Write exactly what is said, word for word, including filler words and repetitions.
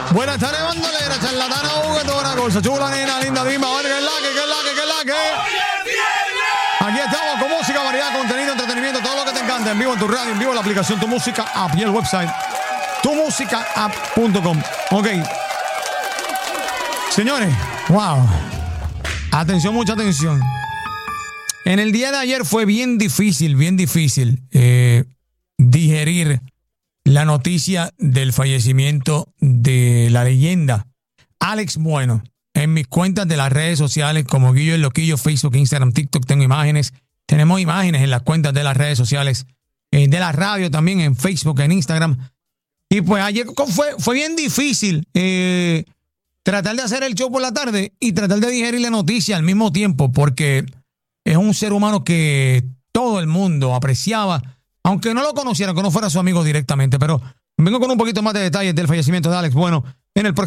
Buenas tardes, bandolera, charlatana, juguetona, cosa chula, nena, linda, dime, a ver qué es la que, qué es la que, qué es la que. Aquí estamos con música, variedad, contenido, entretenimiento, todo lo que te encanta, en vivo en tu radio, en vivo en la aplicación Tu Música App y el website tu música app punto com. Ok. Señores, wow. Atención, mucha atención. En el día de ayer fue bien difícil, bien difícil eh, digerir la noticia del fallecimiento de la leyenda Alex Bueno. En mis cuentas de las redes sociales como Guillo el Loquillo, Facebook, Instagram, TikTok, tengo imágenes. Tenemos imágenes en las cuentas de las redes sociales, eh, de la radio también, en Facebook, en Instagram. Y pues ayer fue, fue bien difícil eh, tratar de hacer el show por la tarde y tratar de digerir la noticia al mismo tiempo, porque es un ser humano que todo el mundo apreciaba, aunque no lo conociera, que no fuera su amigo directamente. Pero vengo con un poquito más de detalles del fallecimiento de Alex Bueno en el próximo